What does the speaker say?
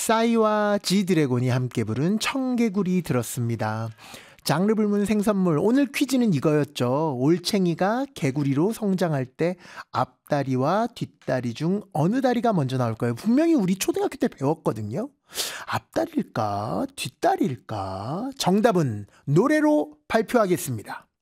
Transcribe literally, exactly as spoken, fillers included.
싸이와 지드래곤이 함께 부른 청개구리 들었습니다. 장르 불문 생선물, 오늘 퀴즈는 이거였죠. 올챙이가 개구리로 성장할 때 앞다리와 뒷다리 중 어느 다리가 먼저 나올까요? 분명히 우리 초등학교 때 배웠거든요. 앞다리일까 뒷다리일까? 정답은 노래로 발표하겠습니다.